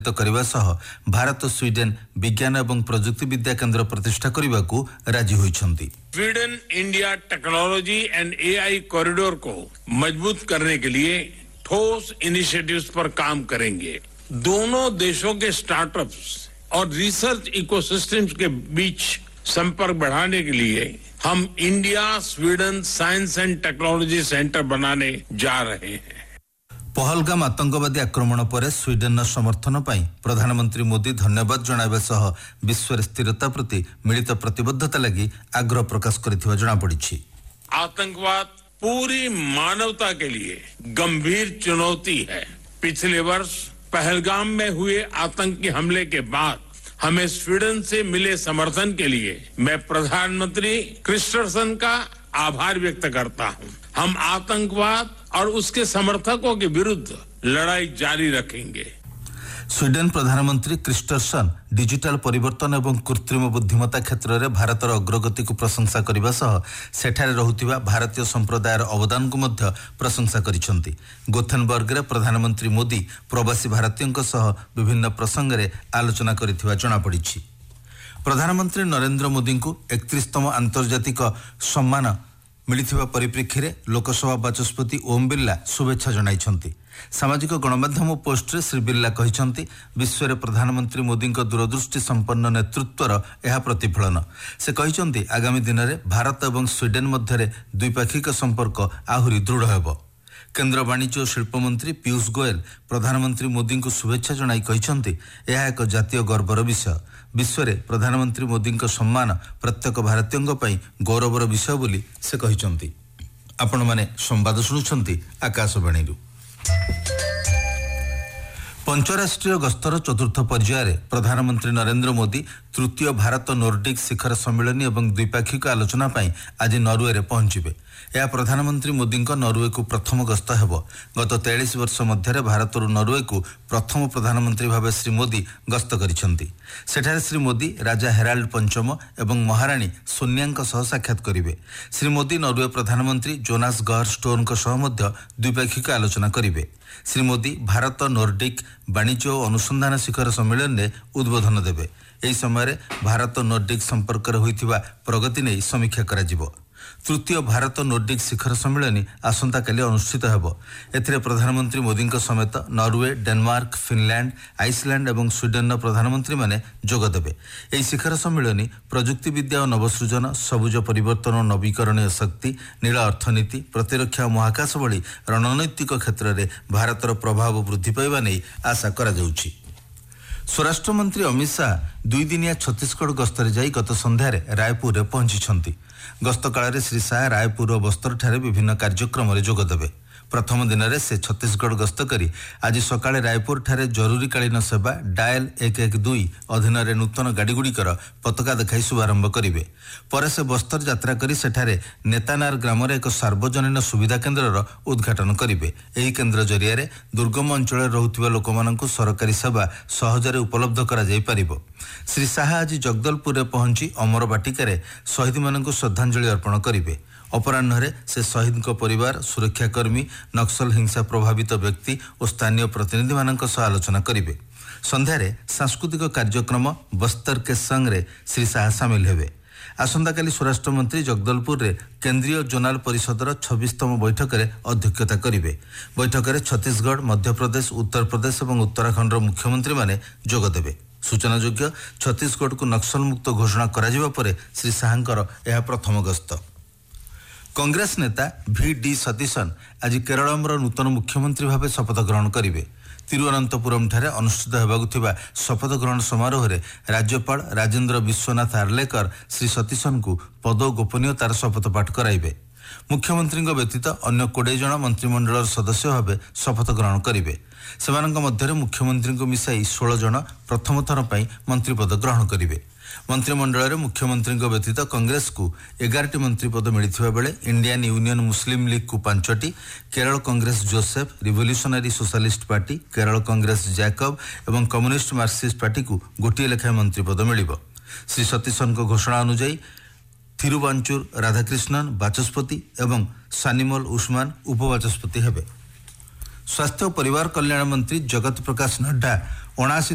प्रतिनिधित्व करने सह भारत स्वीडेन विज्ञान एवं प्रजुक्ति विद्या केंद्र प्रतिष्ठा करने को राजी होइछंती। Sweden India technology and AI corridor को मजबूत करने के लिए ठोस इनिशिएटिव्स पर काम करेंगे। दोनों देशों के स्टार्टअप्स और रिसर्च इकोसिस्टम्स के बीच संपर्क बढ़ाने के लिए हम India Sweden science and technology centre बनाने जा रहे हैं। पहलगाम आतंकवादी आक्रमण पर स्वीडेन समर्थन पर प्रधानमंत्री मोदी धन्यवाद जणाइबा सह विश्व स्थिरता प्रति मिलित प्रतिबद्धता लगी आग्रह प्रकाश करथिबा जणा पड़िछि। आतंकवाद पूरी मानवता के लिए गंभीर चुनौती है। पिछले वर्ष पहलगाम में हुए आतंकी हमले के बाद हमें स्वीडन से मिले समर्थन के लिए मैं प्रधानमंत्री क्रिस्टरसन का आभार व्यक्त करता हूं। हम आतंकवाद और उसके समर्थकों के विरुद्ध लड़ाई जारी रखेंगे। स्वीडन प्रधानमंत्री क्रिस्टरसन डिजिटल परिवर्तन एवं कृत्रिम बुद्धिमत्ता क्षेत्र में भारतर अग्रगति को प्रशंसा करने सह सेठारे रहुथिबा भारतीय संप्रदायर अवदान को मध्य प्रशंसा करिसेंती। गोथेनबर्ग रे प्रधानमंत्री मोदी प्रवासी भारतीयों सह विभिन्न प्रसंग रे आलोचना करिथिबा जणा पड़िछि। प्रधानमंत्री नरेंद्र मोदी को 31तम आंतर्जातिक सम्मान मिलिथिबा परिप्रेक्षी रे लोकसभा बाचस्पति ओम बिर्ला शुभेच्छा जणाइछंती। सामाजिक गणमाध्यम पोस्ट रे श्री बिर्ला कहिछंती विश्व रे प्रधानमंत्री मोदी को दूरदृष्टि संपन्न नेतृत्वर यह प्रतिफलन। से कहिछंती आगामी दिन में भारत एवं स्वीडन मध्य द्विपाक्षिक संपर्क आहुरी दृढ़ हेबो। केंद्र वाणिज्य और शिल्प मंत्री पीयूष गोयल प्रधानमंत्री मोदी को शुभेच्छा जणाई कहिछंती यह एक जातीय गर्वर विषय। विश्व रे प्रधानमंत्री मोदी को सम्मान प्रत्येक भारतीयों पई गौरवर विषय बोली से कहिछंती। आपण माने संवाद सुनुछंती आकाशवाणी रु। पंचराष्ट्रीय गस्तर चतुर्थ पर्यायर प्रधानमंत्री नरेंद्र मोदी तृतीय भारत नॉर्डिक शिखर सम्मेलन एवं द्विपाक्षिक आलोचना पर आज नॉर्वे रे पहुंचे। यह प्रधानमंत्री मोदी नॉर्वे को प्रथम गस्त हेबो। गत 43 वर्ष मध्य भारत नॉर्वे को प्रथम प्रधानमंत्री भाव श्री मोदी गस्त करिसेंती। सेठारे श्री मोदी राजा हेराल्ड पंचम एवं महारानी सोनिया सह साक्षात करिवे। श्री मोदी नॉर्वे प्रधानमंत्री जोनास गार स्टोन सह मध्य द्विपाक्षिक आलोचना करिवे। श्री मोदी भारत नॉर्डिक वाणिज्य और अनुसंधान शिखर सम्मेलन में उद्बोधन देवे। यही समय भारत नॉर्डिक संपर्क होइथिबा प्रगति नहीं समीक्षा कराजिबो। तृतीय भारत नॉर्डिक शिखर सम्मेलन आसंता काली अनुष्ठित हेबो। एथिरे प्रधानमंत्री मोदी समेत नॉर्वे, डेनमार्क, फिनलैंड, आइसलैंड एवं स्वीडन प्रधानमंत्री माने जोग देबे। एही शिखर सम्मेलन प्रजुक्ति विद्या और नवसृजन, सबुज परिवर्तन और नवीकरणीय शक्ति, नीला अर्थनीति, प्रतिरक्षा और महाकाश भली रणनैतिक क्षेत्र में भारतर प्रभाव वृद्धि पाइबा नहीं आशा करा जाउछि। स्वराष्ट्र मंत्री अमित शाह 2 दिनिया छत्तीसगढ़ गस्तर जाई गत संध्यारे रायपुर रे पहुंची। गस्त काल श्री शाह रायपुर और बस्तर ठारे विभिन्न कार्यक्रम रे जोग देबे। प्रथम दिन में से छत्तीसगढ़ गस्त करी आज सकाळे रायपुर ठारे जरूरीकालीन सेवा डायल 112 अधीन रे नूतन गाड़ीगुड़िकर पताका देखाई शुभारंभ करिवे। पर से बस्तर यात्रा करी सेठारे नेतानार ग्राम रे एक सार्वजनीन सुविधा केन्द्रर उद्घाटन करिवे। एही केन्द्र जरिया दुर्गम अंचल रहुथिबा लोकमानंकु सरकारी सेवा सहजरे उपलब्ध करा जाई परिबो। श्री शाह आज जगदलपुर रे पहुंची अमर बाटिका शहीद मानंकु श्रद्धांजलि अर्पण करिवे। अपराह्न से शहीद परिवार, सुरक्षाकर्मी, नक्सल हिंसा प्रभावित व्यक्ति और स्थानीय प्रतिनिधि मानक सह आलोचना करिवे। संध्यारे सांस्कृतिक कार्यक्रम बस्तर के संग रे श्री शाह सामिल हेबे। आसंताकाली स्वराष्ट्र मंत्री जगदलपुर रे केंद्रीय जोनाल परिषदर 26तम बैठक रे अध्यक्षता करिवे। बैठक रे छत्तीसगढ़, मध्य प्रदेश, उत्तर प्रदेश और उत्तराखंड मुख्यमंत्री माने जोग देबे। सूचनायोग्य छत्तीसगढ़ को नक्सल मुक्त घोषणा करा जिबा परे श्री शाहंकर यह प्रथम गस्त। कांग्रेस नेता VD सतीशन आज केरळमर नूतन मुख्यमंत्री भाव शपथ ग्रहण करिवे। तिरुवनंतपुरम ठारे अनुष्ठित हेबाकु थिबा शपथ ग्रहण समारोह रे राज्यपाल राजेंद्र विश्वनाथ आर्लेकर श्री सतीशन को पद और गोपनीयतार शपथ पाठ कराइबे। मुख्यमंत्री व्यतीत अन्य 20 जन मंत्रिमंडल सदस्य भाव शपथ ग्रहण करिवे। सेमानंक मध्यरे मुख्यमंत्री को मिसाई 16 जन प्रथम थर पई मंत्री पद ग्रहण करिवे। मंत्रिमंडल मुख्यमंत्री व्यतीत कांग्रेस को 11टी मंत्री पद मिलता बेले इंडियन यूनियन मुस्लिम लीग को 5टी, Kerala Congress Joseph, revolutionary socialist party, Kerala Congress Jacob एवं कम्युनिस्ट मार्क्सिस्ट पार्टी को गोटे लेखाएं मंत्री पद मिल। श्री सतीशन को घोषणा अनुଯାयी थिरुवांचूर राधाकृष्णन बाचस्पति एवं सानिमल उस्मान उपबाचस्पति हेबे। स्वास्थ्य और परिवार कल्याण मंत्री जगत प्रकाश नड्डा 79